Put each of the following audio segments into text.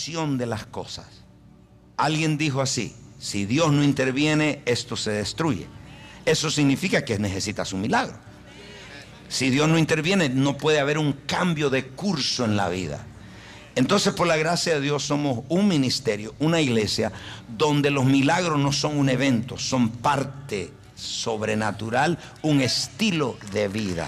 maldición de las cosas. Alguien dijo así: si Dios no interviene, esto se destruye. Eso significa que necesitas un milagro. Si Dios no interviene, no puede haber un cambio de curso en la vida. Entonces, por la gracia de Dios, somos un ministerio, una iglesia, donde los milagros no son un evento, son parte sobrenatural, un estilo de vida.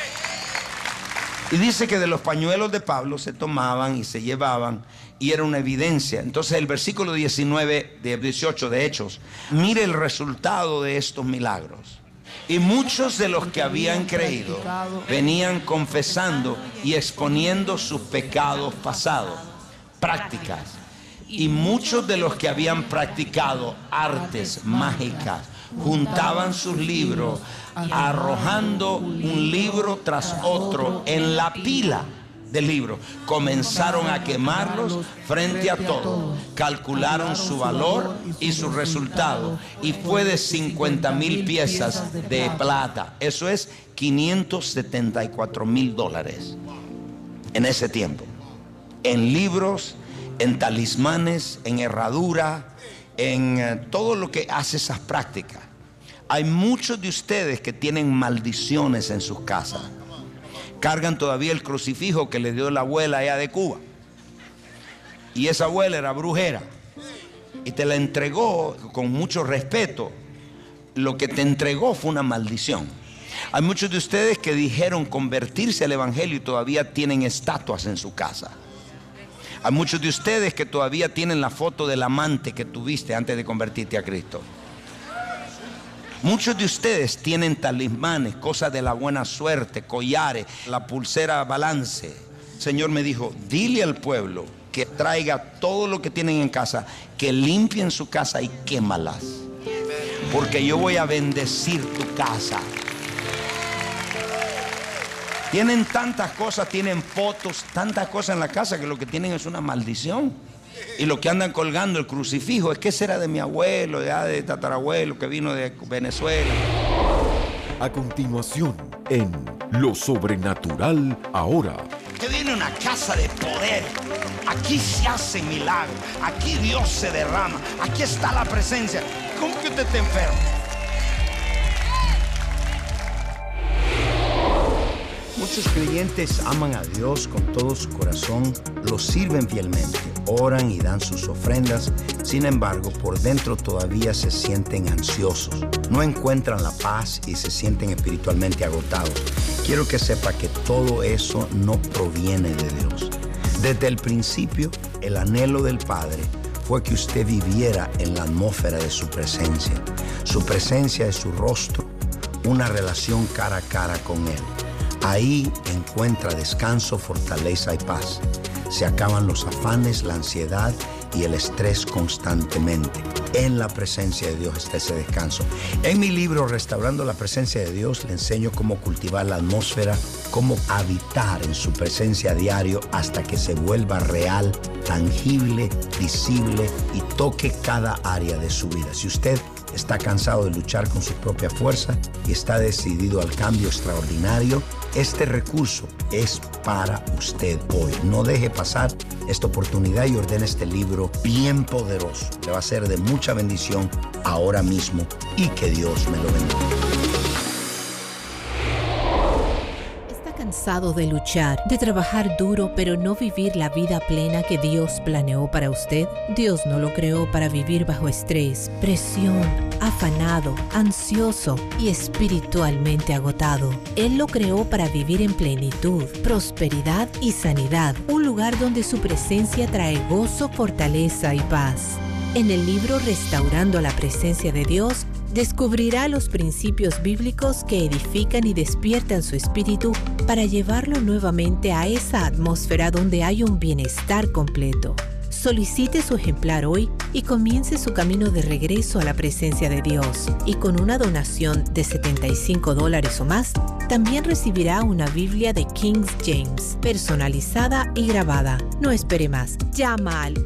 Y dice que de los pañuelos de Pablo se tomaban y se llevaban, y era una evidencia. Entonces el versículo 18 de Hechos, mire el resultado de estos milagros. Y muchos de los que habían creído venían confesando y exponiendo sus pecados pasados, prácticas. Y muchos de los que habían practicado artes mágicas juntaban sus libros, arrojando un libro tras otro en la pila de libros. Comenzaron a quemarlos frente a todo. Calcularon su valor y su resultado, y fue de 50,000 piezas de plata. Eso es $574,000 en ese tiempo, en libros, en talismanes, en herradura, en todo lo que hace esas prácticas. Hay muchos de ustedes que tienen maldiciones en sus casas. Cargan todavía el crucifijo que le dio la abuela allá de Cuba, y esa abuela era brujera y te la entregó con mucho respeto. Lo que te entregó fue una maldición. Hay muchos de ustedes que dijeron convertirse al evangelio y todavía tienen estatuas en su casa. Hay muchos de ustedes que todavía tienen la foto del amante que tuviste antes de convertirte a Cristo. Muchos de ustedes tienen talismanes, cosas de la buena suerte, collares, la pulsera balance. El Señor me dijo: dile al pueblo que traiga todo lo que tienen en casa, que limpien su casa y quémalas, porque yo voy a bendecir tu casa. Tienen tantas cosas, tienen fotos, tantas cosas en la casa, que lo que tienen es una maldición. Y lo que andan colgando el crucifijo es que ese era de mi abuelo, de tatarabuelo que vino de Venezuela. A continuación, en Lo Sobrenatural Ahora. Que viene una casa de poder. Aquí se hacen milagros. Aquí Dios se derrama. Aquí está la presencia. ¿Cómo que usted está enfermo? Muchos creyentes aman a Dios con todo su corazón, lo sirven fielmente, oran y dan sus ofrendas. Sin embargo, por dentro todavía se sienten ansiosos, no encuentran la paz y se sienten espiritualmente agotados. Quiero que sepa que todo eso no proviene de Dios. Desde el principio, el anhelo del Padre fue que usted viviera en la atmósfera de su presencia. Su presencia es su rostro, una relación cara a cara con Él. Ahí encuentra descanso, fortaleza y paz. Se acaban los afanes, la ansiedad y el estrés constantemente. En la presencia de Dios está ese descanso. En mi libro Restaurando la Presencia de Dios le enseño cómo cultivar la atmósfera, cómo habitar en su presencia a diario hasta que se vuelva real, tangible, visible y toque cada área de su vida. Si usted está cansado de luchar con su propia fuerza y está decidido al cambio extraordinario, este recurso es para usted hoy. No deje pasar esta oportunidad y ordene este libro bien poderoso. Le va a ser de mucha bendición ahora mismo, y que Dios me lo bendiga. ¿Cansado de luchar, de trabajar duro, pero no vivir la vida plena que Dios planeó para usted? Dios no lo creó para vivir bajo estrés, presión, afanado, ansioso y espiritualmente agotado. Él lo creó para vivir en plenitud, prosperidad y sanidad, un lugar donde su presencia trae gozo, fortaleza y paz. En el libro Restaurando la Presencia de Dios, descubrirá los principios bíblicos que edifican y despiertan su espíritu para llevarlo nuevamente a esa atmósfera donde hay un bienestar completo. Solicite su ejemplar hoy y comience su camino de regreso a la presencia de Dios. Y con una donación de $75 o más, también recibirá una Biblia de King James, personalizada y grabada. No espere más. Llama al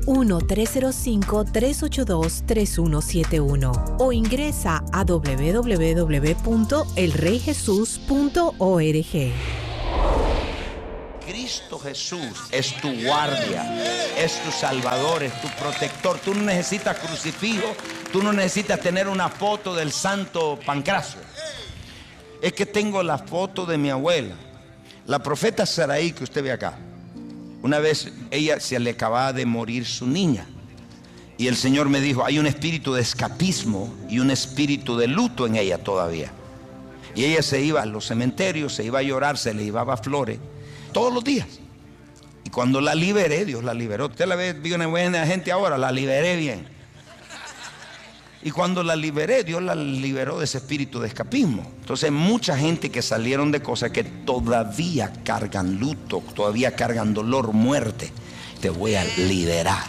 1-305-382-3171 o ingresa a www.elreyjesus.org. Cristo Jesús es tu guardia, es tu salvador, es tu protector. Tú no necesitas crucifijo, tú no necesitas tener una foto del santo Pancracio. Es que tengo la foto de mi abuela, la profeta Saraí, que usted ve acá. Una vez ella se le acababa de morir su niña, y el Señor me dijo: hay un espíritu de escapismo y un espíritu de luto en ella todavía. Y ella se iba a los cementerios, se iba a llorar, se le llevaba flores todos los días. Y cuando la liberé, Dios la liberó. Usted la ve, vio una buena gente ahora, la liberé bien. Y cuando la liberé, Dios la liberó de ese espíritu de escapismo. Entonces mucha gente que salieron de cosas que todavía cargan luto, todavía cargan dolor, muerte. Te voy a liberar.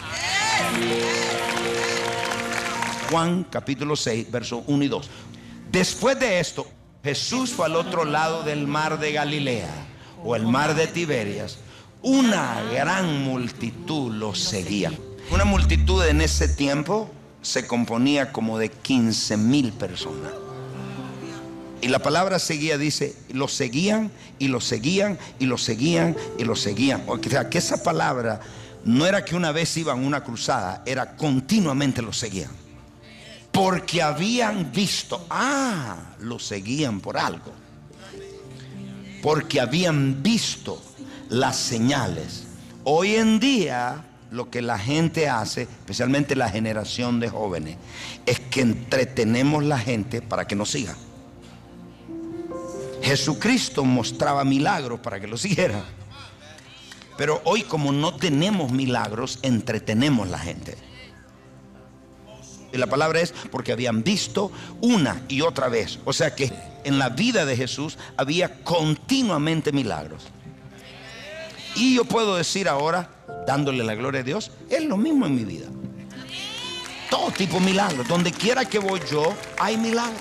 Juan capítulo 6, versos 1 y 2. Después de esto, Jesús fue al otro lado del mar de Galilea, o el mar de Tiberias. Una gran multitud lo seguía. Una multitud en ese tiempo se componía como de 15,000 personas. Y la palabra seguía dice: lo seguían y lo seguían y lo seguían y lo seguían. O sea, que esa palabra no era que una vez iban a una cruzada, era continuamente lo seguían. Porque habían visto, lo seguían por algo. Porque habían visto las señales. Hoy en día lo que la gente hace, especialmente la generación de jóvenes, es que entretenemos a la gente para que nos sigan. Jesucristo mostraba milagros para que lo siguieran. Pero hoy, como no tenemos milagros, entretenemos a la gente. Y la palabra es porque habían visto una y otra vez. O sea que en la vida de Jesús había continuamente milagros. Y yo puedo decir ahora, dándole la gloria a Dios, es lo mismo en mi vida. Todo tipo de milagros. Donde quiera que voy yo, hay milagros.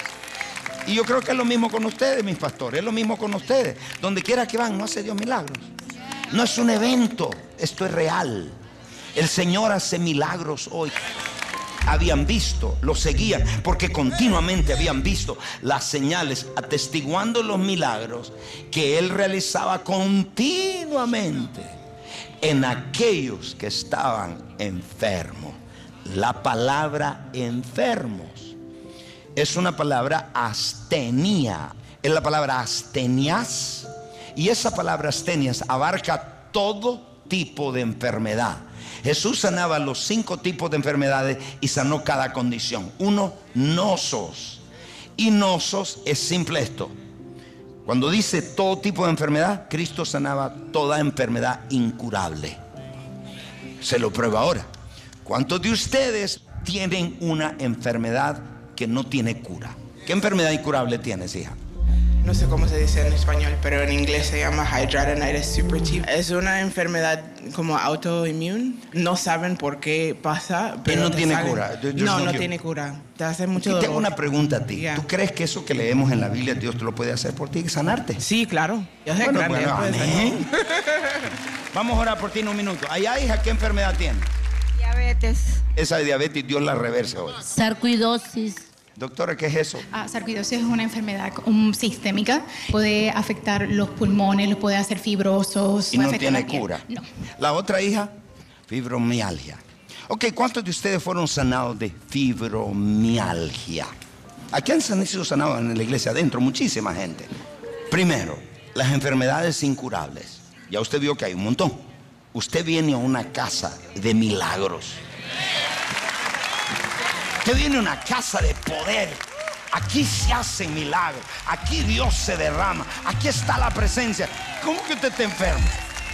Y yo creo que es lo mismo con ustedes, mis pastores. Es lo mismo con ustedes. Donde quiera que van, no hace Dios milagros. No es un evento, esto es real. El Señor hace milagros hoy. Habían visto, lo seguían, porque continuamente habían visto las señales, atestiguando los milagros que Él realizaba continuamente en aquellos que estaban enfermos. La palabra enfermos es una palabra astenia, es la palabra astenias, y esa palabra astenias abarca todo tipo de enfermedad. Jesús sanaba los 5 tipos de enfermedades y sanó cada condición. 1, nosos. Y nosos es simple esto. Cuando dice todo tipo de enfermedad, Cristo sanaba toda enfermedad incurable. Se lo prueba ahora. ¿Cuántos de ustedes tienen una enfermedad que no tiene cura? ¿Qué enfermedad incurable tienes, hija? No sé cómo se dice en español, pero en inglés se llama hidradenitis suppurativa. Es una enfermedad como autoinmune. No saben por qué pasa, pero no tiene cura. No tiene cura. Te hace mucho dolor. Tengo una pregunta a ti. Yeah. ¿Tú crees que eso que leemos en la Biblia, Dios te lo puede hacer por ti y sanarte? Sí, claro. Yo sé, bueno, amén. Vamos a orar por ti en un minuto. Allá, hija, ¿qué enfermedad tiene? Diabetes. Esa diabetes Dios la reverse hoy. Sarcoidosis. Doctora, ¿qué es eso? Sarcoidosis es una enfermedad sistémica. Puede afectar los pulmones, los puede hacer fibrosos. ¿Y no tiene cura? No. La otra hija, fibromialgia. Ok, ¿cuántos de ustedes fueron sanados de fibromialgia? Aquí han sido sanados en la iglesia adentro, muchísima gente. Primero, las enfermedades incurables. Ya usted vio que hay un montón. Usted viene a una casa de milagros. Usted viene a una casa de poder. Aquí se hacen milagros. Aquí Dios se derrama. Aquí está la presencia. ¿Cómo que usted está enfermo?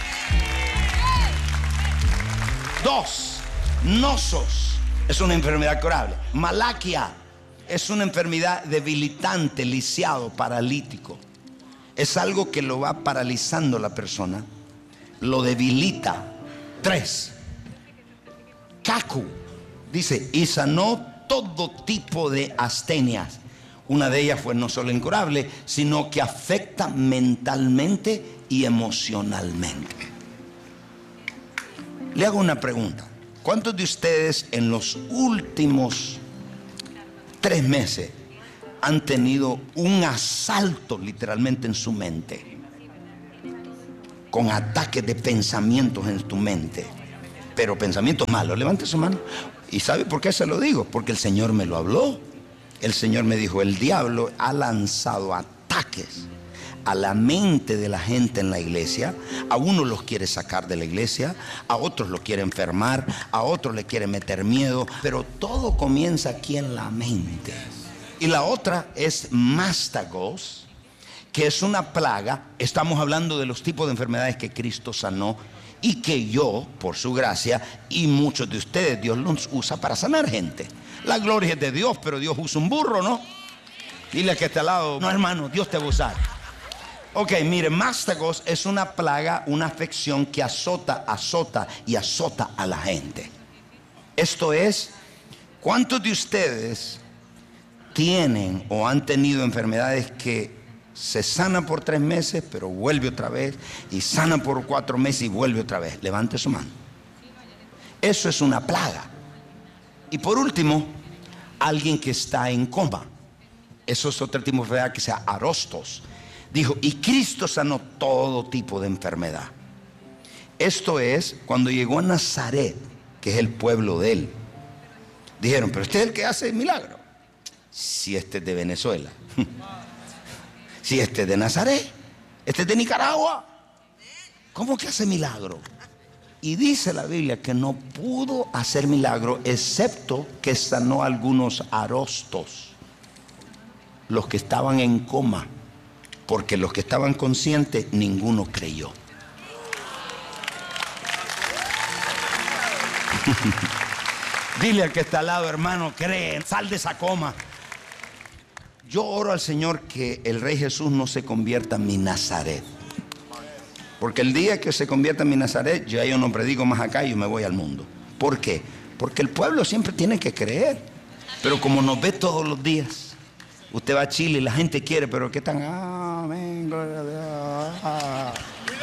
2, nosos. Es una enfermedad curable. Malaquia es una enfermedad debilitante, lisiado, paralítico. Es algo que lo va paralizando a la persona. Lo debilita. 3, cacu. Dice, y sanó todo tipo de astenias. Una de ellas fue no solo incurable, sino que afecta mentalmente y emocionalmente. Le hago una pregunta. ¿Cuántos de ustedes en los últimos 3 meses han tenido un asalto literalmente en su mente? con ataques de pensamientos en tu mente, pero pensamientos malos. Levante su mano. ¿Y sabe por qué se lo digo? Porque el Señor me lo habló. El Señor me dijo, el diablo ha lanzado ataques a la mente de la gente en la iglesia. A unos los quiere sacar de la iglesia, a otros los quiere enfermar, a otros le quiere meter miedo, pero todo comienza aquí en la mente. Y la otra es mástagos, que es una plaga. Estamos hablando de los tipos de enfermedades que Cristo sanó y que yo, por su gracia, y muchos de ustedes, Dios los usa para sanar gente. La gloria es de Dios, pero Dios usa un burro, ¿no? Dile que está al lado, no hermano, Dios te va a usar. Ok, mire, mástagos es una plaga, una afección que azota a la gente. Esto es, ¿cuántos de ustedes tienen o han tenido enfermedades que se sana por 3 meses, pero vuelve otra vez, y sana por 4 meses y vuelve otra vez? Levante su mano. Eso es una plaga. Y por último, alguien que está en coma. Eso es otro tipo de enfermedad que se llama arostos. Dijo, y Cristo sanó todo tipo de enfermedad. Esto es, cuando llegó a Nazaret, que es el pueblo de él, dijeron, pero este es el que hace el milagro. Si este es de Venezuela, si este es de Nazaret, este es de Nicaragua, ¿cómo que hace milagro? Y dice la Biblia que no pudo hacer milagro, excepto que sanó a algunos arostos, los que estaban en coma, porque los que estaban conscientes, ninguno creyó. Dile al que está al lado, hermano, cree, sal de esa coma. Yo oro al Señor que el Rey Jesús no se convierta en mi Nazaret. Porque el día que se convierta en mi Nazaret, yo no predico más acá y yo me voy al mundo. ¿Por qué? Porque el pueblo siempre tiene que creer. Pero como nos ve todos los días, usted va a Chile y la gente quiere, pero ¿qué tan? Amén, gloria a Dios.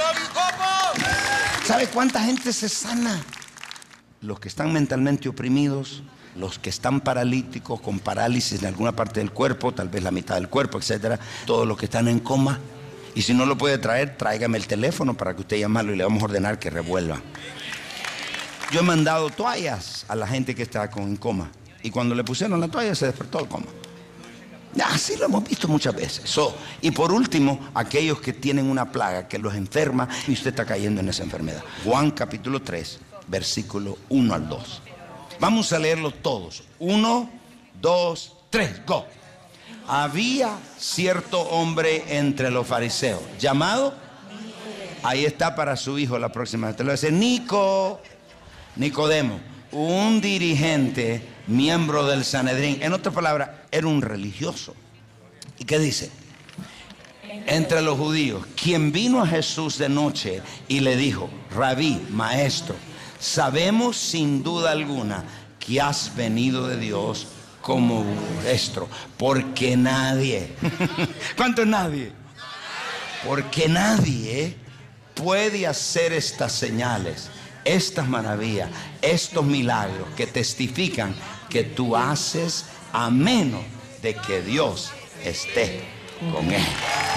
¿Sabe cuánta gente se sana? Los que están mentalmente oprimidos, los que están paralíticos, con parálisis en alguna parte del cuerpo, tal vez la mitad del cuerpo, etcétera. Todos los que están en coma. Y si no lo puede traer, tráigame el teléfono para que usted llamarlo y le vamos a ordenar que revuelva. Yo he mandado toallas a la gente que está en coma. Y cuando le pusieron la toalla se despertó el coma. Así lo hemos visto muchas veces. Y por último, aquellos que tienen una plaga que los enferma y usted está cayendo en esa enfermedad. Juan capítulo 3, versículo 1 al 2. Vamos a leerlos todos. 1, 2, 3, go. Había cierto hombre entre los fariseos, llamado, ahí está para su hijo la próxima vez, te lo dice Nicodemo, un dirigente, miembro del Sanedrín. En otras palabras, era un religioso. ¿Y qué dice? Entre los judíos, quien vino a Jesús de noche y le dijo, Rabí, maestro, sabemos sin duda alguna que has venido de Dios como maestro, porque nadie, ¿cuánto es nadie? Porque nadie puede hacer estas señales, estas maravillas, estos milagros que testifican que tú haces a menos de que Dios esté con él.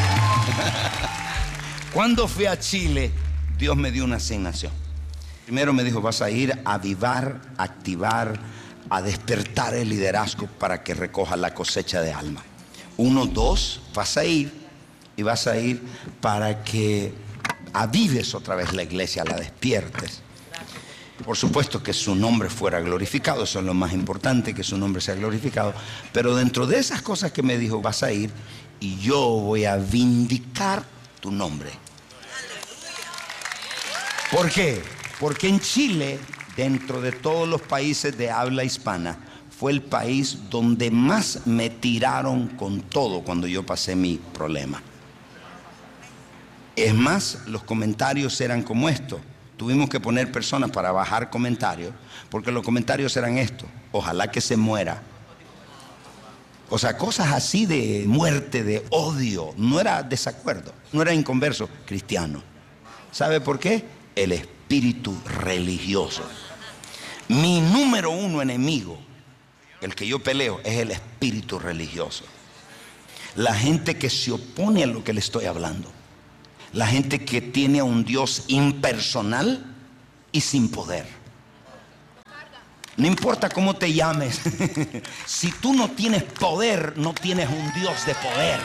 Cuando fui a Chile, Dios me dio una asignación. Primero me dijo, vas a ir a avivar, activar, a despertar el liderazgo para que recoja la cosecha de alma. 1, 2, vas a ir para que avives otra vez la iglesia, la despiertes. Por supuesto que su nombre fuera glorificado, eso es lo más importante, que su nombre sea glorificado. Pero dentro de esas cosas que me dijo, vas a ir y yo voy a vindicar tu nombre. ¿Por qué? Porque en Chile, dentro de todos los países de habla hispana, fue el país donde más me tiraron con todo cuando yo pasé mi problema. Es más, los comentarios eran como esto. Tuvimos que poner personas para bajar comentarios, porque los comentarios eran esto: ojalá que se muera. O sea, cosas así de muerte, de odio. No era desacuerdo, no era inconverso, cristiano. ¿Sabe por qué? El espíritu religioso. Mi número 1 enemigo, el que yo peleo, es el espíritu religioso. La gente que se opone a lo que le estoy hablando. La gente que tiene a un Dios impersonal y sin poder. No importa cómo te llames, si tú no tienes poder, no tienes un Dios de poder.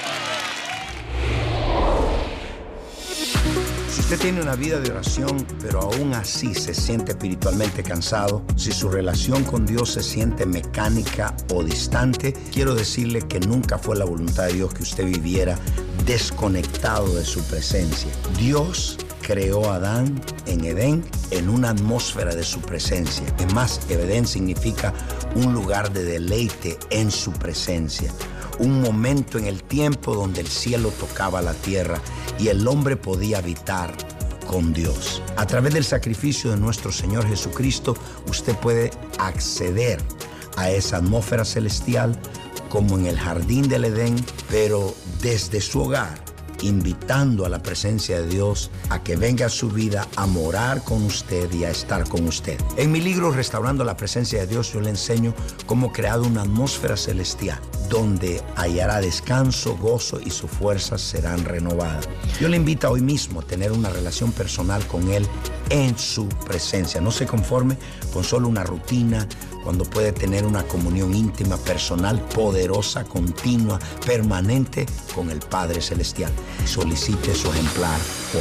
Si usted tiene una vida de oración, pero aún así se siente espiritualmente cansado, si su relación con Dios se siente mecánica o distante, quiero decirle que nunca fue la voluntad de Dios que usted viviera desconectado de su presencia. Dios creó a Adán en Edén en una atmósfera de su presencia. Es más, Edén significa un lugar de deleite en su presencia. Un momento en el tiempo donde el cielo tocaba la tierra y el hombre podía habitar con Dios. A través del sacrificio de nuestro Señor Jesucristo, usted puede acceder a esa atmósfera celestial como en el jardín del Edén, pero desde su hogar, invitando a la presencia de Dios a que venga a su vida a morar con usted y a estar con usted. En mi libro Restaurando la Presencia de Dios, yo le enseño cómo crear una atmósfera celestial donde hallará descanso, gozo y sus fuerzas serán renovadas. Yo le invito hoy mismo a tener una relación personal con Él en su presencia. No se conforme con solo una rutina, cuando puede tener una comunión íntima, personal, poderosa, continua, permanente con el Padre Celestial. Solicite su ejemplar hoy.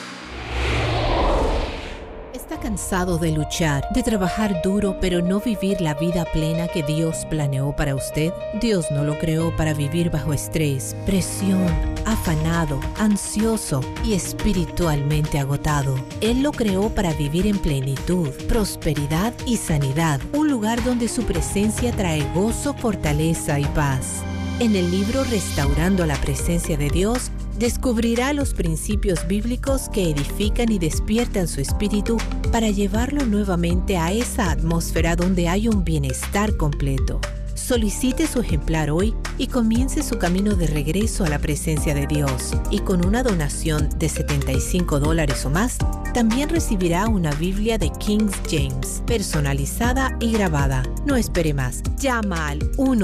¿Está cansado de luchar, de trabajar duro, pero no vivir la vida plena que Dios planeó para usted? Dios no lo creó para vivir bajo estrés, presión, afanado, ansioso y espiritualmente agotado. Él lo creó para vivir en plenitud, prosperidad y sanidad, un lugar donde su presencia trae gozo, fortaleza y paz. En el libro Restaurando la Presencia de Dios, descubrirá los principios bíblicos que edifican y despiertan su espíritu para llevarlo nuevamente a esa atmósfera donde hay un bienestar completo. Solicite su ejemplar hoy y comience su camino de regreso a la presencia de Dios. Y con una donación de $75 o más, también recibirá una Biblia de King James, personalizada y grabada. No espere más. Llama al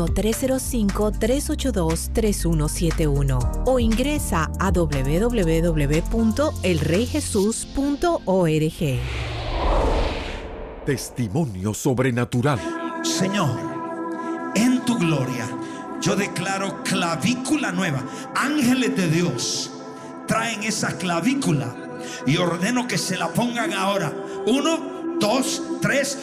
1-305-382-3171 o ingresa a www.elreyjesus.org. Testimonio sobrenatural. Señor, en tu gloria, yo declaro clavícula nueva. Ángeles de Dios traen esa clavícula y ordeno que se la pongan ahora. 1, 2, 3.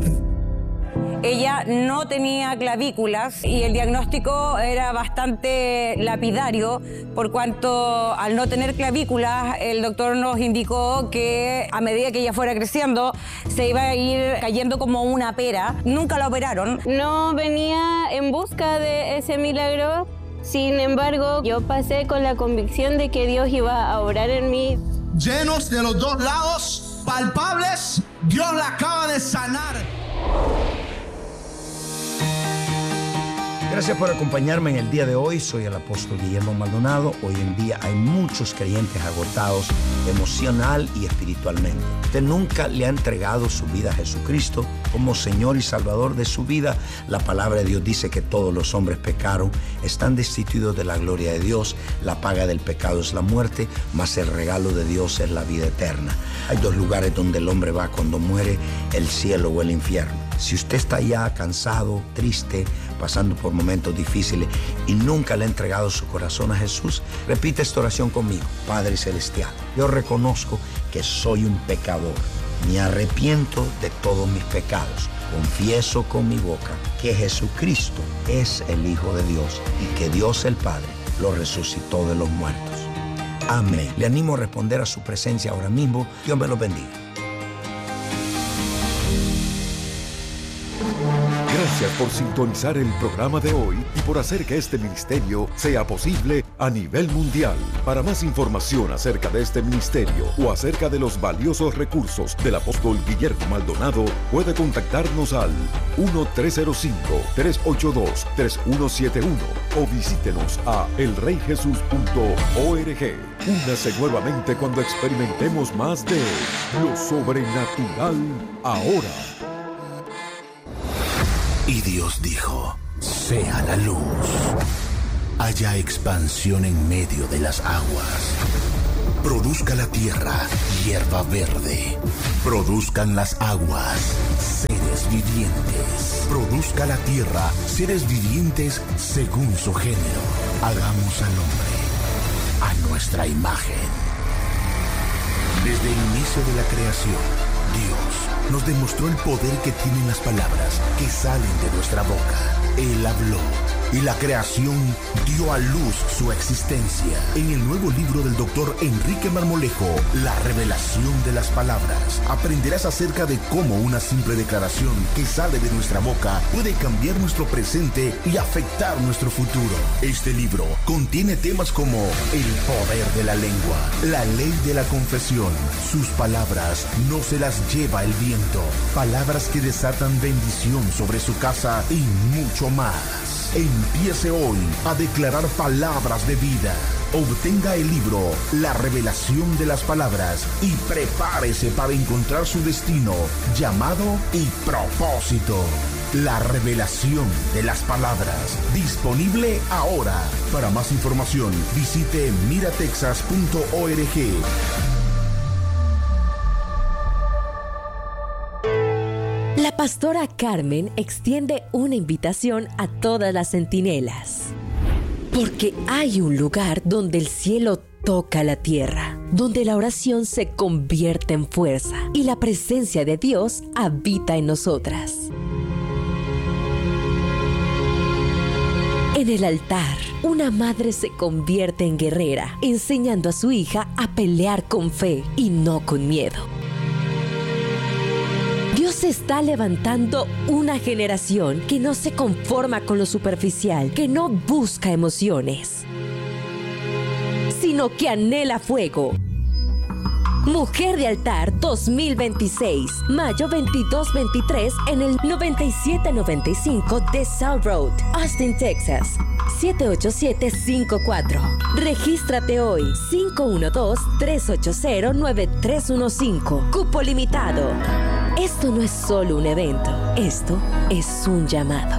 Ella no tenía clavículas y el diagnóstico era bastante lapidario, por cuanto al no tener clavículas el doctor nos indicó que a medida que ella fuera creciendo se iba a ir cayendo como una pera. Nunca la operaron. No venía en busca de ese milagro, sin embargo yo pasé con la convicción de que Dios iba a obrar en mí. Llenos de los dos lados, palpables, Dios la acaba de sanar. Gracias por acompañarme en el día de hoy. Soy el apóstol Guillermo Maldonado. Hoy en día hay muchos creyentes agotados emocional y espiritualmente. Usted nunca le ha entregado su vida a Jesucristo como Señor y Salvador de su vida. La palabra de Dios dice que todos los hombres pecaron, están destituidos de la gloria de Dios. La paga del pecado es la muerte, mas el regalo de Dios es la vida eterna. Hay dos lugares donde el hombre va cuando muere: el cielo o el infierno. Si usted está ya cansado, triste, pasando por momentos difíciles y nunca le ha entregado su corazón a Jesús, repite esta oración conmigo. Padre Celestial, yo reconozco que soy un pecador. Me arrepiento de todos mis pecados. Confieso con mi boca que Jesucristo es el Hijo de Dios y que Dios el Padre lo resucitó de los muertos. Amén. Le animo a responder a su presencia ahora mismo. Dios me lo bendiga. Gracias por sintonizar el programa de hoy y por hacer que este ministerio sea posible a nivel mundial. Para más información acerca de este ministerio o acerca de los valiosos recursos del apóstol Guillermo Maldonado, puede contactarnos al 1-305-382-3171 o visítenos a elreyjesus.org. Únase nuevamente cuando experimentemos más de lo sobrenatural ahora. Y Dios dijo: sea la luz. Haya expansión en medio de las aguas. Produzca la tierra hierba verde. Produzcan las aguas seres vivientes. Produzca la tierra seres vivientes según su género. Hagamos al hombre a nuestra imagen. Desde el inicio de la creación, Dios nos demostró el poder que tienen las palabras que salen de nuestra boca. Él habló y la creación dio a luz su existencia. En el nuevo libro del Dr. Enrique Marmolejo, La revelación de las palabras, aprenderás acerca de cómo una simple declaración que sale de nuestra boca puede cambiar nuestro presente y afectar nuestro futuro. Este libro contiene temas como el poder de la lengua, la ley de la confesión, sus palabras no se las lleva el viento, palabras que desatan bendición sobre su casa y mucho más. Empiece hoy a declarar palabras de vida. Obtenga el libro La revelación de las palabras y prepárese para encontrar su destino, llamado y propósito. La revelación de las palabras. Disponible ahora. Para más información, visite miratexas.org. La pastora Carmen extiende una invitación a todas las centinelas. Porque hay un lugar donde el cielo toca la tierra, donde la oración se convierte en fuerza y la presencia de Dios habita en nosotras. En el altar, una madre se convierte en guerrera, enseñando a su hija a pelear con fe y no con miedo. Dios está levantando una generación que no se conforma con lo superficial, que no busca emociones, sino que anhela fuego. Mujer de Altar 2026, mayo 22-23 en el 9795 de South Road, Austin, Texas, 78754. Regístrate hoy, 512-380-9315. Cupo limitado. Esto no es solo un evento, esto es un llamado.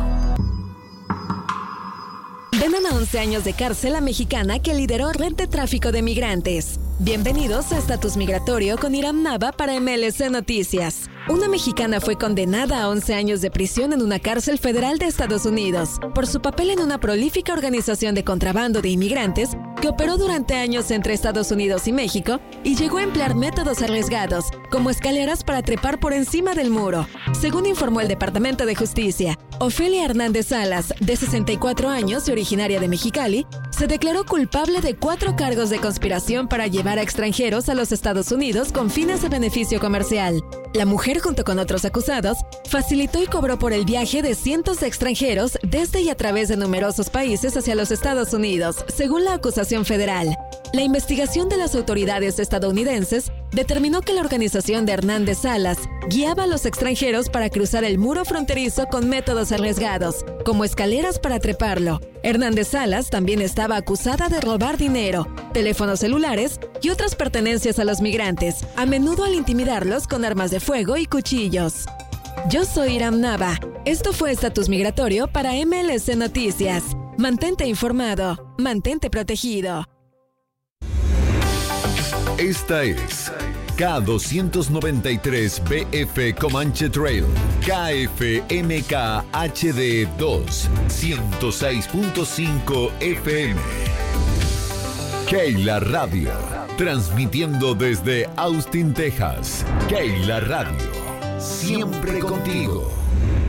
Ven a 11 años de cárcel a mexicana que lideró red de tráfico de migrantes. Bienvenidos a Estatus Migratorio con Iram Nava para MLC Noticias. Una mexicana fue condenada a 11 años de prisión en una cárcel federal de Estados Unidos por su papel en una prolífica organización de contrabando de inmigrantes que operó durante años entre Estados Unidos y México y llegó a emplear métodos arriesgados, como escaleras para trepar por encima del muro. Según informó el Departamento de Justicia, Ofelia Hernández Salas, de 64 años y originaria de Mexicali, se declaró culpable de 4 cargos de conspiración para llevar a extranjeros a los Estados Unidos con fines de beneficio comercial. La mujer, junto con otros acusados, facilitó y cobró por el viaje de cientos de extranjeros desde y a través de numerosos países hacia los Estados Unidos, según la acusación federal. La investigación de las autoridades estadounidenses determinó que la organización de Hernández Salas guiaba a los extranjeros para cruzar el muro fronterizo con métodos arriesgados, como escaleras para treparlo. Hernández Salas también estaba acusada de robar dinero, teléfonos celulares y otras pertenencias a los migrantes, a menudo al intimidarlos con armas de fuego y cuchillos. Yo soy Iram Nava. Esto fue Estatus Migratorio para MLC Noticias. Mantente informado, mantente protegido. Esta es K293BF Comanche Trail, KFMK HD 2, 106.5 FM. Keila Radio, transmitiendo desde Austin, Texas. Keila Radio, siempre contigo.